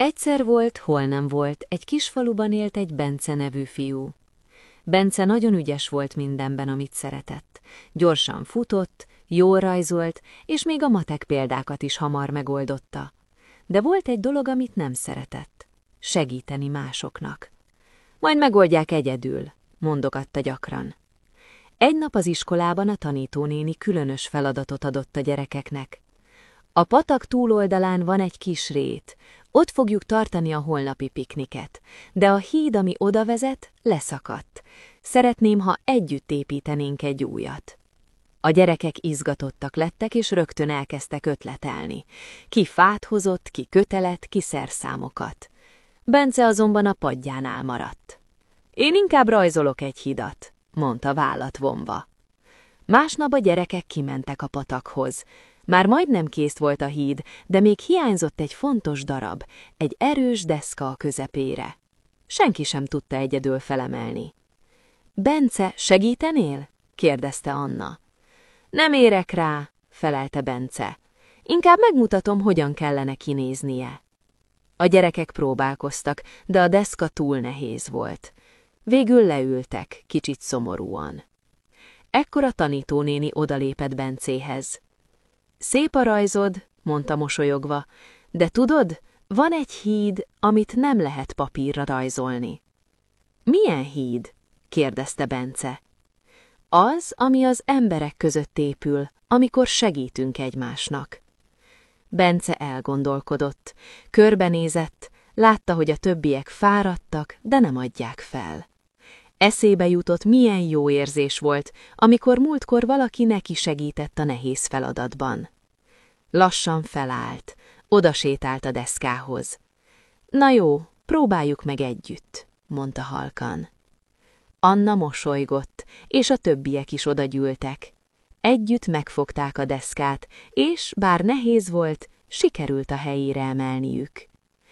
Egyszer volt, hol nem volt, egy kis faluban élt egy Bence nevű fiú. Bence nagyon ügyes volt mindenben, amit szeretett. Gyorsan futott, jól rajzolt, és még a matek példákat is hamar megoldotta. De volt egy dolog, amit nem szeretett. Segíteni másoknak. Majd megoldják egyedül, mondogatta gyakran. Egy nap az iskolában a tanítónéni különös feladatot adott a gyerekeknek. A patak túloldalán van egy kis rét, ott fogjuk tartani a holnapi pikniket, de a híd, ami oda vezet, leszakadt. Szeretném, ha együtt építenénk egy újat. A gyerekek izgatottak lettek, és rögtön elkezdtek ötletelni. Ki fát hozott, ki kötelet, ki szerszámokat. Bence azonban a padjánál maradt. Én inkább rajzolok egy hidat, mondta vállat vonva. Másnap a gyerekek kimentek a patakhoz. Már majdnem kész volt a híd, de még hiányzott egy fontos darab, egy erős deszka a közepére. Senki sem tudta egyedül felemelni. Bence, segítenél? kérdezte Anna. Nem érek rá, felelte Bence. Inkább megmutatom, hogyan kellene kinéznie. A gyerekek próbálkoztak, de a deszka túl nehéz volt. Végül leültek, kicsit szomorúan. Ekkor a tanítónéni odalépett Bencéhez. Szép a rajzod, mondta mosolyogva, de tudod, van egy híd, amit nem lehet papírra rajzolni. Milyen híd? kérdezte Bence. Az, ami az emberek között épül, amikor segítünk egymásnak. Bence elgondolkodott, körbenézett, látta, hogy a többiek fáradtak, de nem adják fel. Eszébe jutott, milyen jó érzés volt, amikor múltkor valaki neki segített a nehéz feladatban. Lassan felállt, odasétált a deszkához. Na jó, próbáljuk meg együtt, mondta halkan. Anna mosolygott, és a többiek is odagyűltek. Együtt megfogták a deszkát, és, bár nehéz volt, sikerült a helyére emelniük.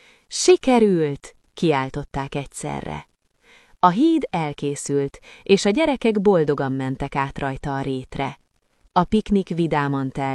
Sikerült! Kiáltották egyszerre. A híd elkészült, és a gyerekek boldogan mentek át rajta a rétre. A piknik vidáman telt.